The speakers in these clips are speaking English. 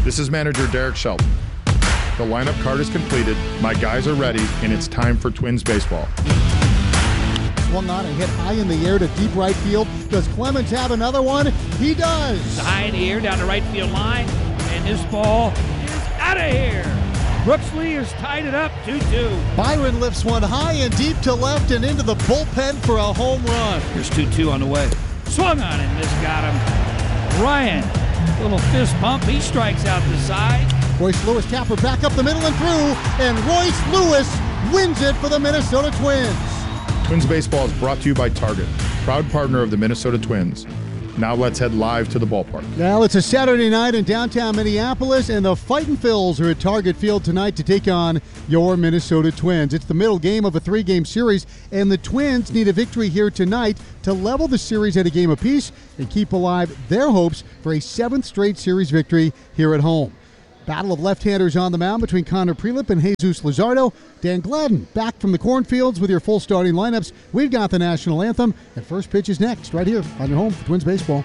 This is manager Derek Shelton. The lineup card is completed, my guys are ready, and it's time for Twins baseball. Swung on and hit high in the air to deep right field. Does Clemens have another one? He does. It's high in the air down the right field line, and this ball is out of here. Brooks Lee has tied it up 2-2. Byron lifts one high and deep to left and into the bullpen for a home run. Here's 2-2 on the way. Swung on and this got him. Ryan, little fist pump. He strikes out the side. Royce Lewis Tapper back up the middle and through, and Royce Lewis wins it for the Minnesota Twins. Twins baseball is brought to you by Target, proud partner of the Minnesota Twins. Now let's head live to the ballpark. Well, it's a Saturday night in downtown Minneapolis, and the Fightin' Phils are at Target Field tonight to take on your Minnesota Twins. It's the middle game of a 3-game series, and the Twins need a victory here tonight to level the series at a game apiece and keep alive their hopes for a 7th straight series victory here at home. Battle of left-handers on the mound between Connor Prelip and Jesus Luzardo. Dan Gladden back from the cornfields with your full starting lineups. We've got the national anthem, and first pitch is next right here on your home for Twins baseball.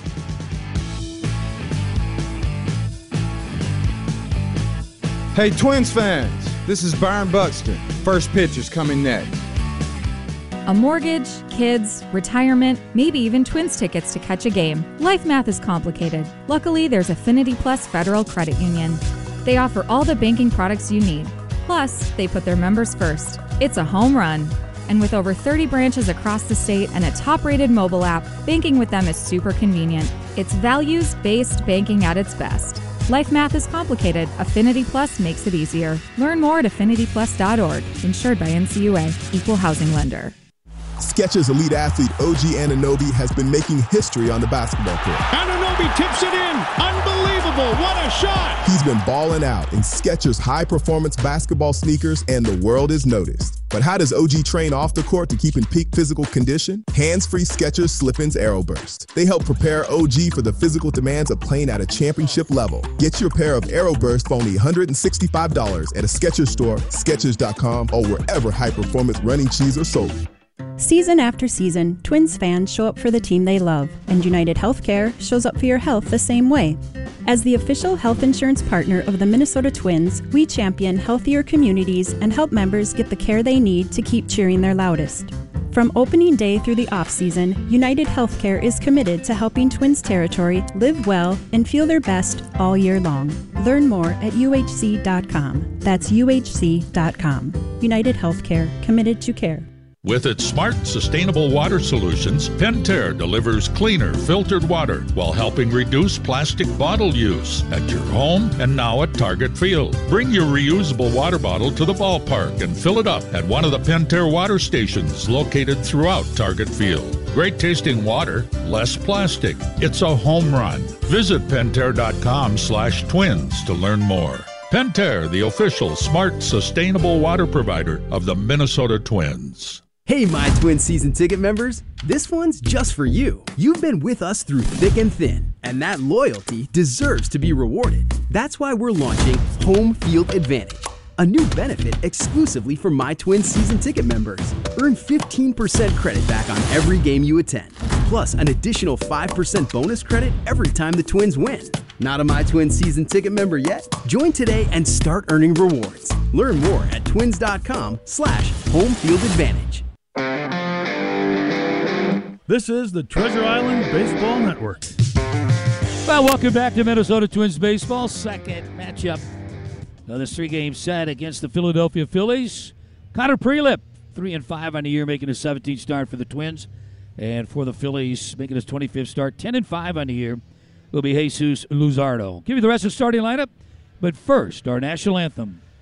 Hey, Twins fans, this is Byron Buxton. First pitch is coming next. A mortgage, kids, retirement, maybe even Twins tickets to catch a game. Life math is complicated. Luckily, there's Affinity Plus Federal Credit Union. They offer all the banking products you need. Plus, they put their members first. It's a home run. And with over 30 branches across the state and a top-rated mobile app, banking with them is super convenient. It's values-based banking at its best. Life math is complicated. Affinity Plus makes it easier. Learn more at affinityplus.org. Insured by NCUA. Equal housing lender. Skechers elite athlete OG Anunoby has been making history on the basketball court. Anunoby tips it in. Unbelievable. What a shot. He's been balling out in Skechers high-performance basketball sneakers, and the world is noticed. But how does OG train off the court to keep in peak physical condition? Hands-free Skechers Slip-ins Aeroburst. They help prepare OG for the physical demands of playing at a championship level. Get your pair of Aeroburst for only $165 at a Skechers store, Skechers.com, or wherever high-performance running shoes are sold. Season after season, Twins fans show up for the team they love, and United Healthcare shows up for your health the same way. As the official health insurance partner of the Minnesota Twins, we champion healthier communities and help members get the care they need to keep cheering their loudest. From opening day through the off-season, United Healthcare is committed to helping Twins territory live well and feel their best all year long. Learn more at uhc.com. That's uhc.com. United Healthcare, committed to care. With its smart, sustainable water solutions, Pentair delivers cleaner, filtered water while helping reduce plastic bottle use at your home and now at Target Field. Bring your reusable water bottle to the ballpark and fill it up at one of the Pentair water stations located throughout Target Field. Great tasting water, less plastic. It's a home run. Visit Pentair.com/twins to learn more. Pentair, the official smart, sustainable water provider of the Minnesota Twins. Hey, my Twin season ticket members, this one's just for you. You've been with us through thick and thin, and that loyalty deserves to be rewarded. That's why we're launching Home Field Advantage, a new benefit exclusively for my Twin season ticket members. Earn 15% credit back on every game you attend, plus an additional 5% bonus credit every time the Twins win. Not a My Twin season ticket member yet? Join today and start earning rewards. Learn more at twins.com/homefieldadvantage. This is the Treasure Island Baseball Network. Well, welcome back to Minnesota Twins baseball. Second matchup of this 3-game set against the Philadelphia Phillies. Connor Prelip, 3-5 on the year, making his 17th start for the Twins. And for the Phillies, making his 25th start, 10-5 on the year, will be Jesus Luzardo. Give you the rest of the starting lineup, but first, our national anthem.